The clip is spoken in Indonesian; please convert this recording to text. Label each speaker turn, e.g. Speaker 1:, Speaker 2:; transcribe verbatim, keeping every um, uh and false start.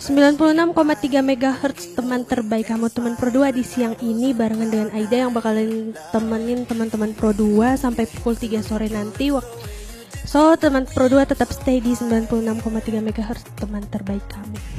Speaker 1: sembilan puluh enam koma tiga megahertz teman terbaik kamu, teman Pro dua di siang ini barengan dengan Aida yang bakalan temenin teman-teman Pro dua sampai pukul tiga sore nanti. So teman Pro dua tetap stay di sembilan puluh enam koma tiga megahertz teman terbaik kamu.